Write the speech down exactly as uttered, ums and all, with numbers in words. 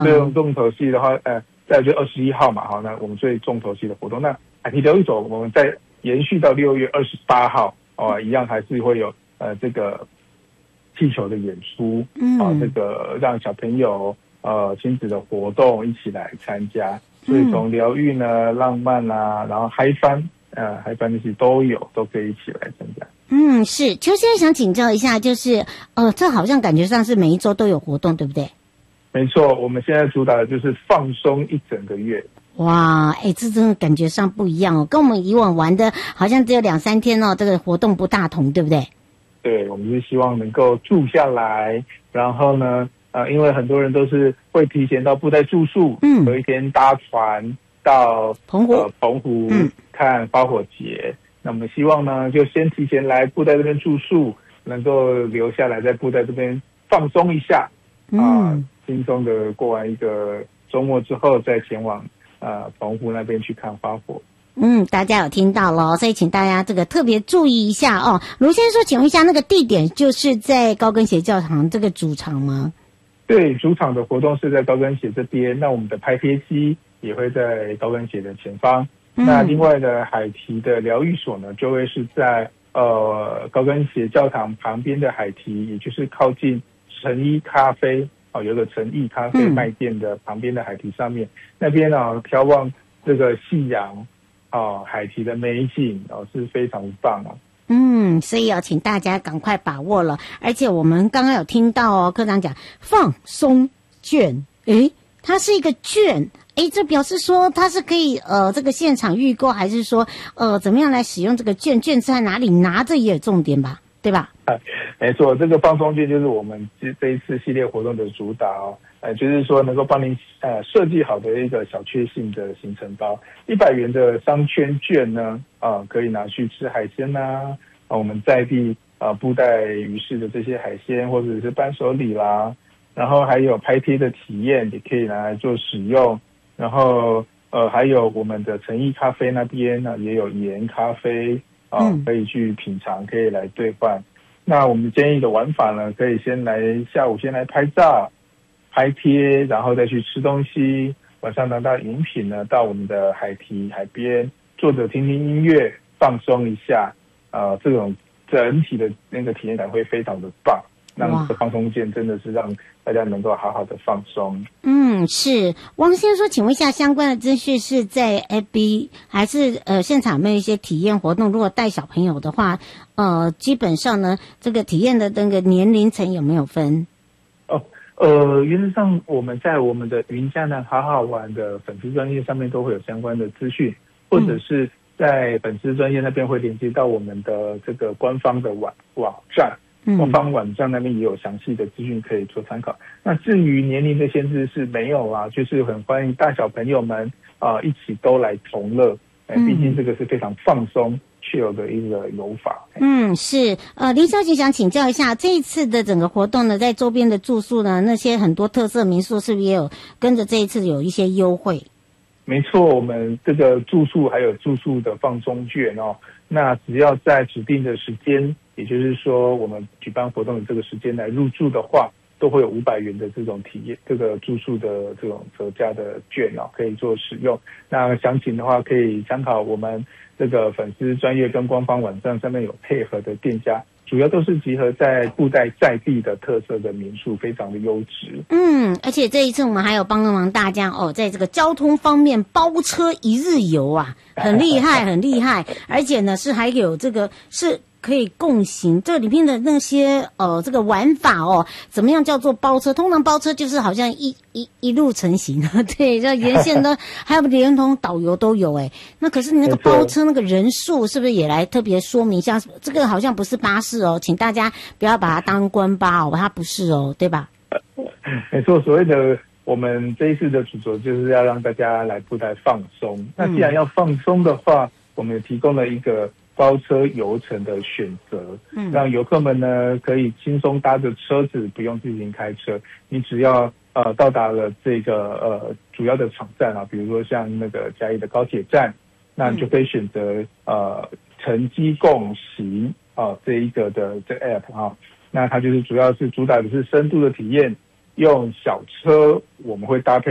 所以我们重头戏的话，呃，在就二十一号嘛，哈，那我们最重头戏的活动，那海堤疗愈所我们在延续到六月二十八号，哦，一样还是会有呃这个气球的演出，嗯，啊，这个让小朋友呃亲子的活动一起来参加，所以从疗愈呢、浪漫啊，然后嗨翻，呃，嗨翻这些都有，都可以一起来参加。 嗯，是。邱先生想请教一下，就是呃，这好像感觉上是每一周都有活动，对不对？ 没错，我们现在主打的就是放松一整个月。 哇，哎，这真的感觉上不一样哦，跟我们以往玩的好像只有两三天哦，这个活动不大同，对不对？ 对，我们是希望能够住下来，然后呢，呃，因为很多人都是会提前到布袋住宿，嗯，有一天搭船到澎湖， 呃，澎湖、嗯、看花火节。那我们希望呢，就先提前来布袋这边住宿，能够留下来在布袋这边放松一下，啊、呃，轻松的过完一个周末之后，再前往呃澎湖那边去看花火。 嗯，大家有听到咯，所以请大家这个特别注意一下哦。卢先生说，请问一下，那个地点就是在高跟鞋教堂这个主场吗？ 对，主场的活动是在高跟鞋这边，那我们的拍贴机也会在高跟鞋的前方。嗯、那另外的海堤的疗愈所呢，就会是在呃高跟鞋教堂旁边的海堤，也就是靠近诚一咖啡哦，有个诚意咖啡卖店的旁边的海堤上面，嗯、那边呢、啊、眺望这个夕阳哦，海堤的美景哦是非常棒啊。 嗯，所以要请大家赶快把握了。而且我们刚刚有听到哦，科长讲放松券，诶，它是一个券。诶，这表示说它是可以呃这个现场预购，还是说呃怎么样来使用这个券？券在哪里拿？这也有重点吧，对吧？ 啊，没错，这个放松券就是我们这这一次系列活动的主打哦。呃，就是说能够帮您呃设计好的一个小确幸的行程包，一百元的商圈券呢，啊、呃，可以拿去吃海鲜啦、啊，啊，我们在地啊布袋鱼市的这些海鲜，或者是伴手礼啦，然后还有拍贴的体验也可以拿来做使用。然后呃还有我们的诚意咖啡那边呢也有盐咖啡啊、呃嗯、可以去品尝，可以来兑换。那我们建议的玩法呢，可以先来下午先来拍照拍贴，然后再去吃东西，晚上拿到饮品呢到我们的海堤海边坐着听听音乐放松一下，呃这种整体的那个体验感会非常的棒。让这个放松券真的是让大家能够好好的放松。 嗯，是。汪先生说，请问一下，相关的资讯是在 F B 还是呃现场有没有一些体验活动？如果带小朋友的话，呃，基本上呢，这个体验的那个年龄层有没有分？ 哦，呃，原则上我们在我们的云嘉南好好玩的粉丝专页上面都会有相关的资讯，或者是在粉丝专页那边会连接到我们的这个官方的网网站。官方网站那边也有详细的资讯可以做参考。那至于年龄的限制是没有啊，就是很欢迎大小朋友们啊、呃、一起都来同乐。哎，毕竟这个是非常放松、chill的一个游法。 嗯，是。呃，林小姐想请教一下，这一次的整个活动呢，在周边的住宿呢，那些很多特色民宿是不是也有跟着这一次有一些优惠？ 没错，我们这个住宿还有住宿的放松券哦，那只要在指定的时间，也就是说我们举办活动的这个时间来入住的话，都会有五百元的这种体验，这个住宿的这种折价的券哦，可以做使用。那详情的话，可以参考我们这个粉丝专页跟官方网站上面有配合的店家。主要都是集合在布袋在地的特色的民宿，非常的优质。 嗯，而且这一次我们还有帮忙大家哦，在这个交通方面包车一日游啊，很厉害，很厉害。而且呢，是还有这个是可以共行，这里面的那些呃这个玩法哦，怎么样叫做包车？通常包车就是好像一一一路成行，对，这沿线呢还有连同导游都有哎。那可是你那个包车那个人数是不是也来特别说明一下？这个好像不是巴士哦，请大家不要把它当官巴哦，它不是哦，对吧？ 没错，所谓的我们这一次的主轴就是要让大家来布袋放松。嗯、那既然要放松的话，我们也提供了一个包车游程的选择，嗯，让游客们呢可以轻松搭着车子，不用自行开车。你只要呃到达了这个呃主要的场站啊，比如说像那个嘉义的高铁站，那你就可以选择呃乘机共行啊、呃、这一个的这个 app 哈、啊，那它就是主要是主打的是深度的体验，一用小车，我们会搭配